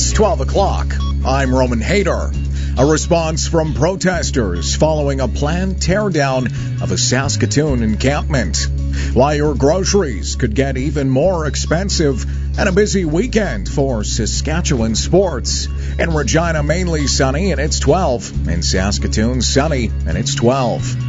It's 12 o'clock. I'm Roman Hader. A response from protesters following a planned teardown of a Saskatoon encampment. Why your groceries could get even more expensive, and a busy weekend for Saskatchewan sports. In Regina, mainly sunny, and it's 12. In Saskatoon, sunny, and it's 12.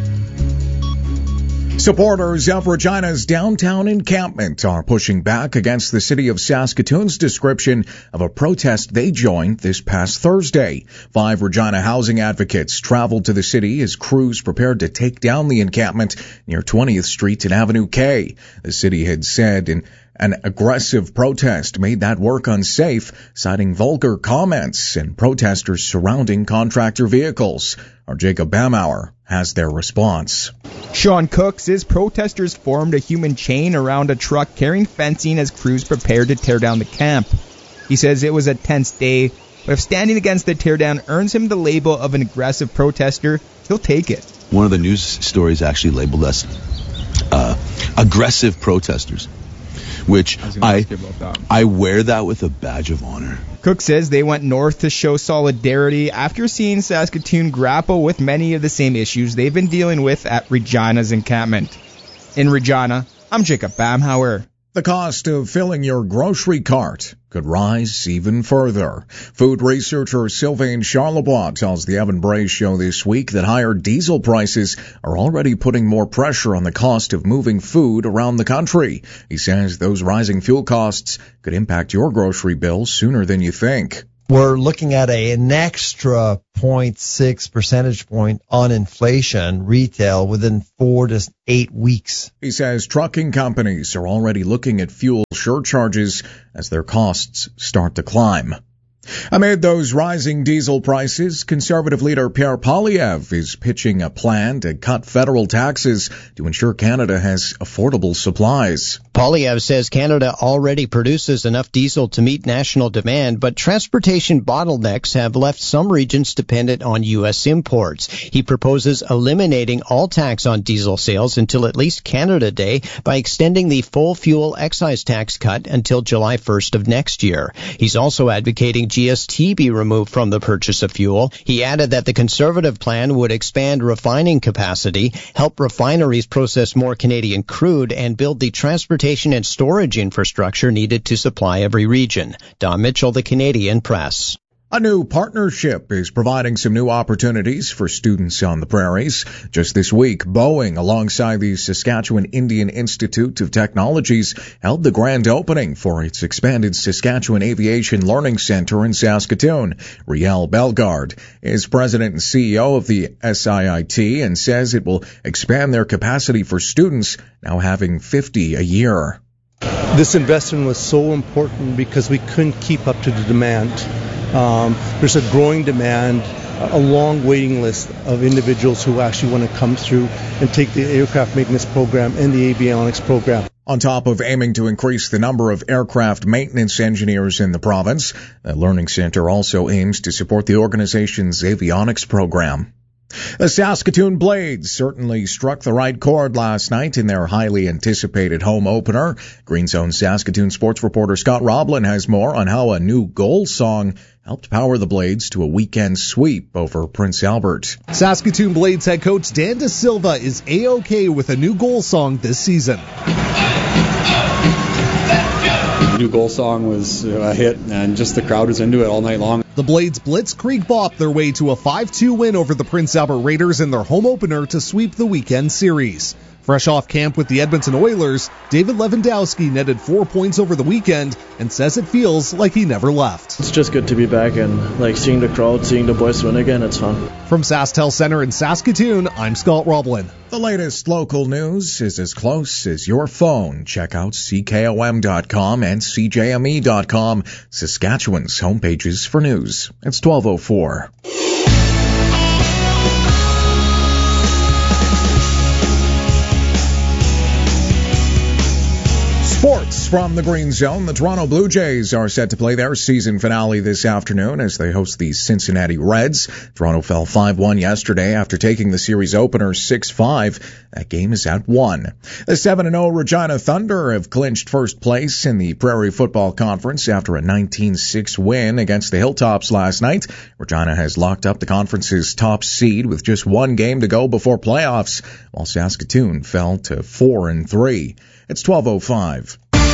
Supporters of Regina's downtown encampment are pushing back against the city of Saskatoon's description of a protest they joined this past Thursday. 5 Regina housing advocates traveled to the city as crews prepared to take down the encampment near 20th Street and Avenue K. The city had said an aggressive protest made that work unsafe, citing vulgar comments and protesters surrounding contractor vehicles. Our Jacob Bamauer has their response. Sean Cook says protesters formed a human chain around a truck carrying fencing as crews prepared to tear down the camp. He says it was a tense day, but if standing against the teardown earns him the label of an aggressive protester, he'll take it. One of the news stories actually labeled us aggressive protesters, which I wear that with a badge of honor. Cook says they went north to show solidarity after seeing Saskatoon grapple with many of the same issues they've been dealing with at Regina's encampment. In Regina, I'm Jacob Bamhauer. The cost of filling your grocery cart could rise even further. Food researcher Sylvain Charlebois tells the Evan Bray Show this week that higher diesel prices are already putting more pressure on the cost of moving food around the country. He says those rising fuel costs could impact your grocery bill sooner than you think. We're looking at an extra 0.6 percentage point on inflation retail within 4 to 8 weeks. He says trucking companies are already looking at fuel surcharges as their costs start to climb. Amid those rising diesel prices, Conservative leader Pierre Poilievre is pitching a plan to cut federal taxes to ensure Canada has affordable supplies. Poilievre says Canada already produces enough diesel to meet national demand, but transportation bottlenecks have left some regions dependent on U.S. imports. He proposes eliminating all tax on diesel sales until at least Canada Day by extending the full fuel excise tax cut until July 1st of next year. He's also advocating GST be removed from the purchase of fuel. He added that the Conservative plan would expand refining capacity, help refineries process more Canadian crude, and build the transportation and storage infrastructure needed to supply every region. Don Mitchell, The Canadian Press. A new partnership is providing some new opportunities for students on the prairies. Just this week, Boeing, alongside the Saskatchewan Indian Institute of Technologies, held the grand opening for its expanded Saskatchewan Aviation Learning Centre in Saskatoon. Riel Bellegarde is president and CEO of the SIIT and says it will expand their capacity for students, now having 50 a year. This investment was so important because we couldn't keep up to the demand. There's a growing demand, a long waiting list of individuals who actually want to come through and take the aircraft maintenance program and the avionics program. On top of aiming to increase the number of aircraft maintenance engineers in the province, the Learning Centre also aims to support the organization's avionics program. The Saskatoon Blades certainly struck the right chord last night in their highly anticipated home opener. Green Zone Saskatoon sports reporter Scott Roblin has more on how a new goal song helped power the Blades to a weekend sweep over Prince Albert. Saskatoon Blades head coach Dan De Silva is A-OK with a new goal song this season. The new goal song was a hit, and just the crowd was into it all night long. The Blades Blitzkrieg bop their way to a 5-2 win over the Prince Albert Raiders in their home opener to sweep the weekend series. Fresh off camp with the Edmonton Oilers, David Lewandowski netted 4 points over the weekend and says it feels like he never left. It's just good to be back and seeing the crowd, seeing the boys win again. It's fun. From SaskTel Center in Saskatoon, I'm Scott Roblin. The latest local news is as close as your phone. Check out CKOM.com and CJME.com, Saskatchewan's homepages for news. It's 12:04. Sports from the Green Zone. The Toronto Blue Jays are set to play their season finale this afternoon as they host the Cincinnati Reds. Toronto fell 5-1 yesterday after taking the series opener 6-5. That game is at 1. The 7-0 Regina Thunder have clinched first place in the Prairie Football Conference after a 19-6 win against the Hilltops last night. Regina has locked up the conference's top seed with just one game to go before playoffs, while Saskatoon fell to 4-3. It's 12:05.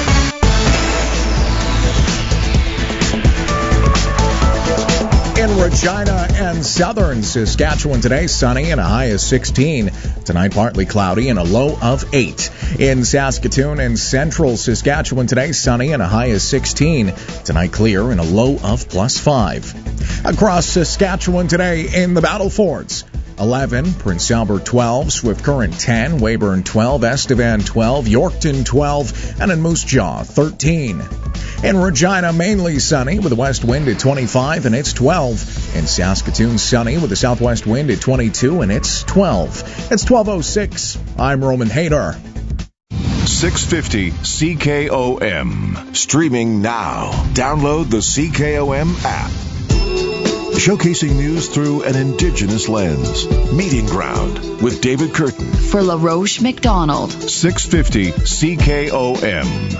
In Regina and southern Saskatchewan today, sunny and a high of 16. Tonight, partly cloudy and a low of 8. In Saskatoon and central Saskatchewan today, sunny and a high of 16. Tonight, clear and a low of +5. Across Saskatchewan today in the Battle Forts, 11, Prince Albert 12, Swift Current 10, Weyburn 12, Estevan 12, Yorkton 12, and in Moose Jaw 13. In Regina, mainly sunny with a west wind at 25 and it's 12. In Saskatoon, sunny with a southwest wind at 22 and it's 12. It's 12:06. I'm Roman Hayter. 650 CKOM. Streaming now. Download the CKOM app. Showcasing news through an Indigenous lens. Meeting Ground with David Curtin. For LaRoche McDonald. 650 CKOM.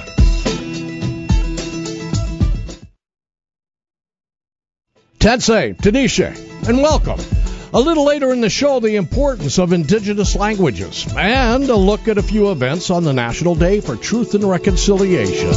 Tadsay, Tanisha, and welcome. A little later in the show, the importance of Indigenous languages and a look at a few events on the National Day for Truth and Reconciliation.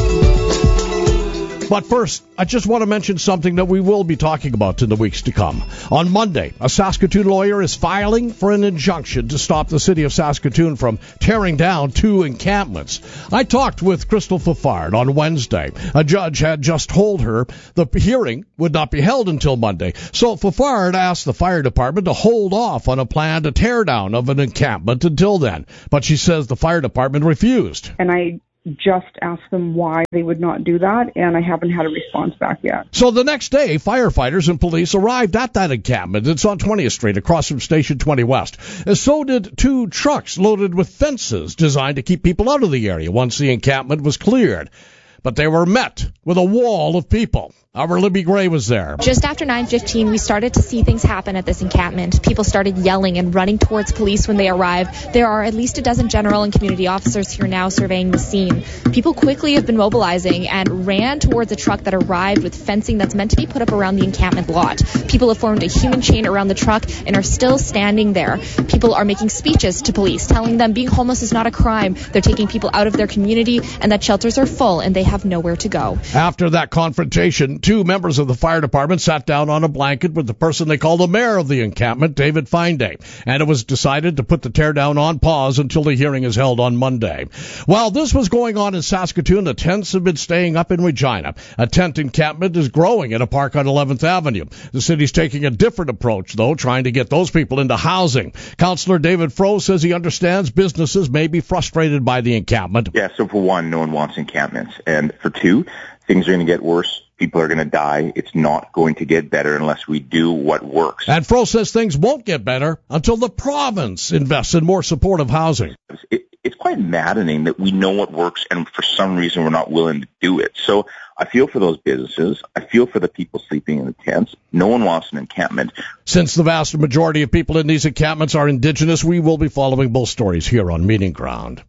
But first, I just want to mention something that we will be talking about in the weeks to come. On Monday, a Saskatoon lawyer is filing for an injunction to stop the city of Saskatoon from tearing down 2 encampments. I talked with Crystal Fafard on Wednesday. A judge had just told her the hearing would not be held until Monday. So Fafard asked the fire department to hold off on a plan to tear down of an encampment until then. But she says the fire department refused. And I just asked them why they would not do that, and I haven't had a response back yet. So the next day, firefighters and police arrived at that encampment. It's on 20th Street, across from Station 20 West. So did 2 trucks loaded with fences designed to keep people out of the area once the encampment was cleared. But they were met with a wall of people. Our Libby Gray was there. Just after 9:15, we started to see things happen at this encampment. People started yelling and running towards police when they arrived. There are at least a dozen general and community officers here now surveying the scene. People quickly have been mobilizing and ran towards a truck that arrived with fencing that's meant to be put up around the encampment lot. People have formed a human chain around the truck and are still standing there. People are making speeches to police, telling them being homeless is not a crime. They're taking people out of their community and that shelters are full and they have nowhere to go. After that confrontation, 2 members of the fire department sat down on a blanket with the person they call the mayor of the encampment, David Fineday, and it was decided to put the teardown on pause until the hearing is held on Monday. While this was going on in Saskatoon, the tents have been staying up in Regina. A tent encampment is growing at a park on 11th Avenue. The city's taking a different approach, though, trying to get those people into housing. Councillor David Froh says he understands businesses may be frustrated by the encampment. Yeah, so for one, no one wants encampments. And for 2, things are going to get worse. People are going to die. It's not going to get better unless we do what works. And Froh says things won't get better until the province invests in more supportive housing. It's quite maddening that we know what works and for some reason we're not willing to do it. So I feel for those businesses. I feel for the people sleeping in the tents. No one wants an encampment. Since the vast majority of people in these encampments are Indigenous, we will be following both stories here on Meeting Ground.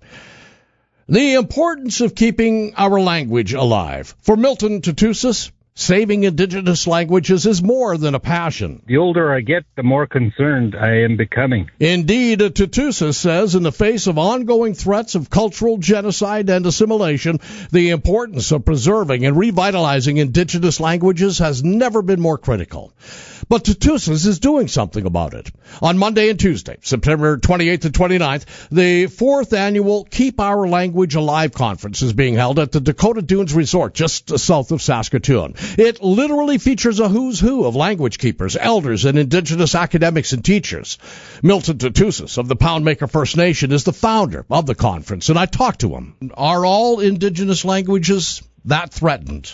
The importance of keeping our language alive. For Milton Tutusas, saving Indigenous languages is more than a passion. The older I get, the more concerned I am becoming. Indeed, Tutusas says in the face of ongoing threats of cultural genocide and assimilation, the importance of preserving and revitalizing Indigenous languages has never been more critical. But Tutusas is doing something about it. On Monday and Tuesday, September 28th and 29th, the 4th annual Keep Our Language Alive conference is being held at the Dakota Dunes Resort just south of Saskatoon. It literally features a who's who of language keepers, elders, and Indigenous academics and teachers. Milton Tutusas of the Poundmaker First Nation is the founder of the conference, and I talked to him. Are all Indigenous languages that threatened?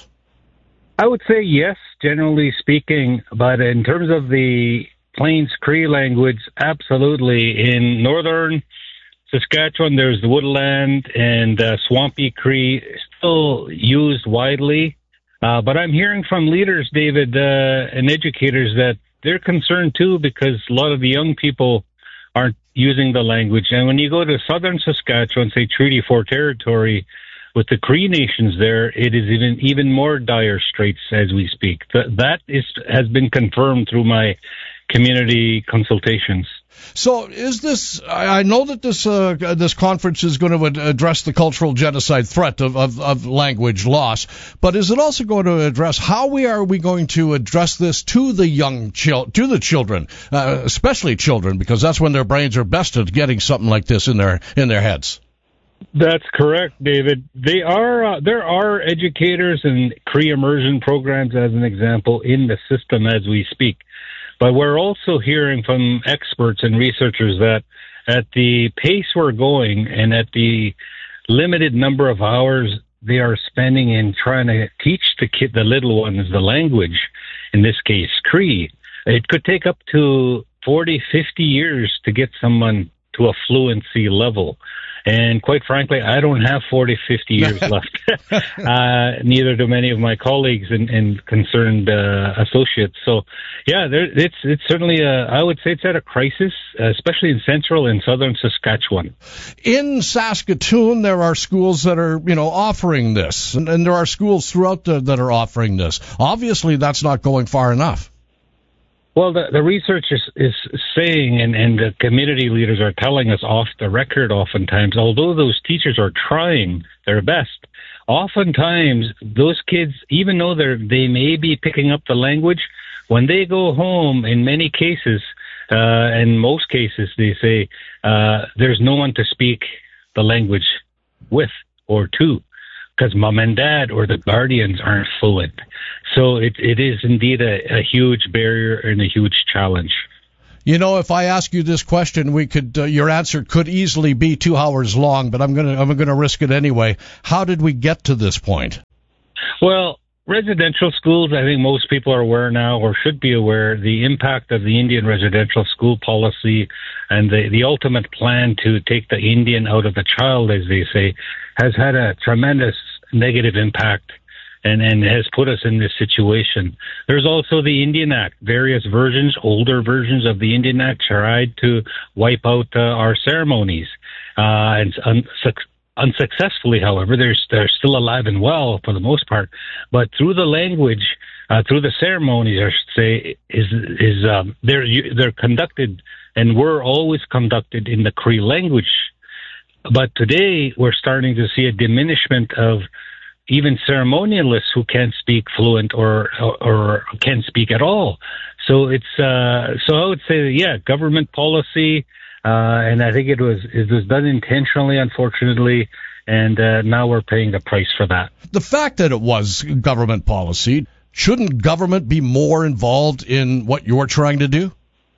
I would say yes, generally speaking, but in terms of the Plains Cree language, absolutely. In northern Saskatchewan, there's the woodland and swampy Cree still used widely. But I'm hearing from leaders, David, and educators that they're concerned too because a lot of the young people aren't using the language. And when you go to southern Saskatchewan, say Treaty 4 territory, with the Cree nations there, it is even more dire straits as we speak. That has been confirmed through my community consultations. So is this, I know that this conference is going to address the cultural genocide threat of language loss, but is it also going to address how are we going to address this to the children, especially children, because that's when their brains are best at getting something like this in their heads? That's correct, David. There are educators and Cree immersion programs, as an example, in the system as we speak. But we're also hearing from experts and researchers that at the pace we're going and at the limited number of hours they are spending in trying to teach the little ones the language, in this case Cree, it could take up to 40, 50 years to get someone to a fluency level. And quite frankly, I don't have 40, 50 years left. Neither do many of my colleagues and concerned associates. So, yeah, it's certainly, I would say it's at a crisis, especially in central and southern Saskatchewan. In Saskatoon, there are schools that are, offering this, and there are schools throughout that are offering this. Obviously, that's not going far enough. Well, the research is saying, and the community leaders are telling us off the record oftentimes, although those teachers are trying their best, oftentimes those kids, even though they may be picking up the language, when they go home, in many cases, in most cases, they say there's no one to speak the language with or to, because mom and dad or the guardians aren't fluent. So it is indeed a huge barrier and a huge challenge. If I ask you this question, your answer could easily be 2 hours long, but I'm gonna risk it anyway. How did we get to this point? Well, residential schools, I think most people are aware now, or should be aware, the impact of the Indian residential school policy and the ultimate plan to take the Indian out of the child, as they say, has had a tremendous negative impact and has put us in this situation. There's also the Indian Act. Various versions, older versions of the Indian Act tried to wipe out our ceremonies. And unsuccessfully, however, they're still alive and well for the most part. But through the language, through the ceremonies, I should say, they're conducted and were always conducted in the Cree language. But today, we're starting to see a diminishment of even ceremonialists who can't speak fluent or can't speak at all. So it's so I would say, yeah, government policy, and I think it was done intentionally, unfortunately, and now we're paying the price for that. The fact that it was government policy, shouldn't government be more involved in what you're trying to do?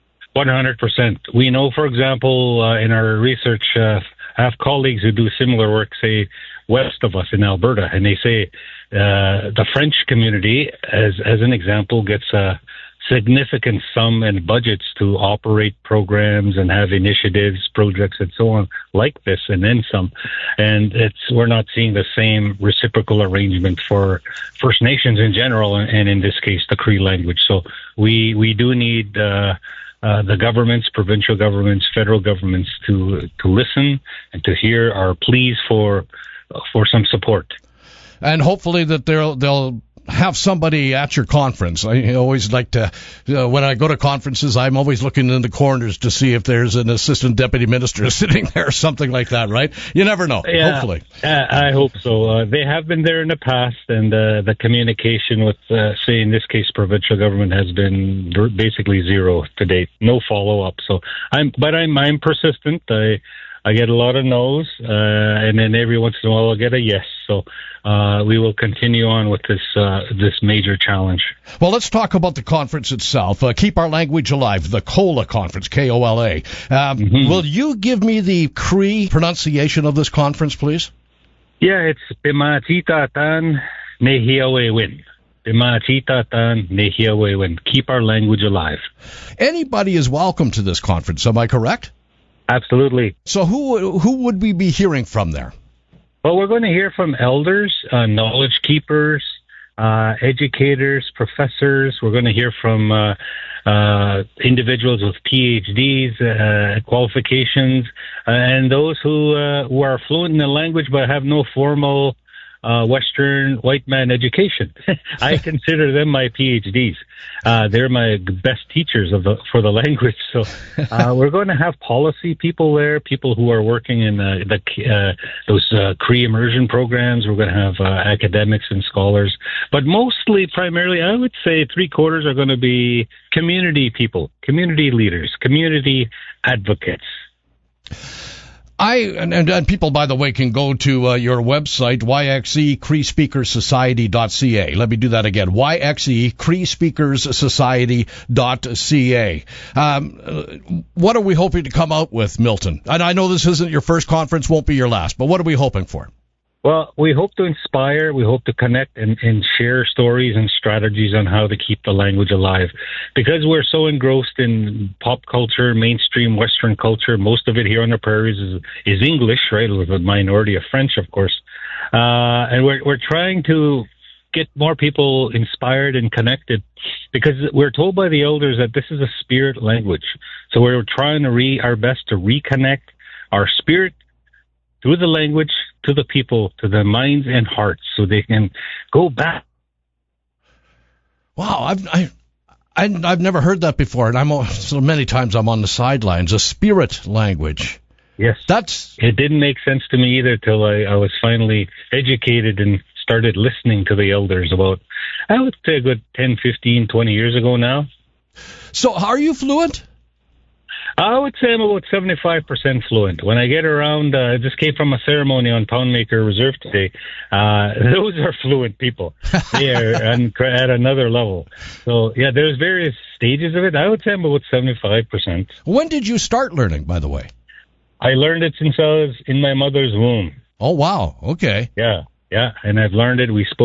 100%. We know, for example, in our research, I have colleagues who do similar work, say, west of us in Alberta, and they say the French community, as an example, gets a significant sum and budgets to operate programs and have initiatives, projects, and so on like this, and then some. And we're not seeing the same reciprocal arrangement for First Nations in general, and in this case, the Cree language. So we do need the governments, provincial governments, federal governments to listen and to hear our pleas for some support. And hopefully that they'll have somebody at your conference. I always like to, when I go to conferences, I'm always looking in the corners to see if there's an assistant deputy minister sitting there or something like that, right? You never know, hopefully. I hope so. They have been there in the past, and the communication with, say, in this case, provincial government has been basically zero to date. No follow-up. So I'm persistent. I get a lot of no's, and then every once in a while I'll get a yes. So we will continue on with this major challenge. Well, let's talk about the conference itself. Keep Our Language Alive, the COLA conference, KOLA. Will you give me the Cree pronunciation of this conference, please? Yeah, it's Pimatitatan Nehiawewin. Pimatitatan Nehiawewin. Keep Our Language Alive. Anybody is welcome to this conference, am I correct? Absolutely. So who would we be hearing from there? Well, we're going to hear from elders, knowledge keepers, educators, professors. We're going to hear from individuals with PhDs, qualifications, and those who are fluent in the language but have no formal Western white man education. I consider them my PhDs. They're my best teachers for the language. So we're going to have policy people there, people who are working in those Cree immersion programs. We're going to have academics and scholars, but primarily, I would say 3/4 are going to be community people, community leaders, community advocates. And people, by the way, can go to your website, yxe-creespeakersociety.ca. Let me do that again, yxe-creespeakersociety.ca. What are we hoping to come out with, Milton? And I know this isn't your first conference, won't be your last, but what are we hoping for? Well, we hope to inspire, we hope to connect and share stories and strategies on how to keep the language alive. Because we're so engrossed in pop culture, mainstream Western culture, most of it here on the prairies is English, right, with a minority of French, of course. And we're trying to get more people inspired and connected because we're told by the elders that this is a spirit language. So we're trying our best to reconnect our spirit through the language to the people, to their minds and hearts, so they can go back. Wow, I've never heard that before, and so many times I'm on the sidelines. A spirit language. Yes, it didn't make sense to me either till I was finally educated and started listening to the elders about, I would say, a good 10, 15, 20 years ago now. So, are you fluent? I would say I'm about 75% fluent. When I get around, I just came from a ceremony on Poundmaker Reserve today. Those are fluent people. They are at another level. So, yeah, there's various stages of it. I would say I'm about 75%. When did you start learning, by the way? I learned it since I was in my mother's womb. Oh, wow. Okay. Yeah, and I've learned it. We spoke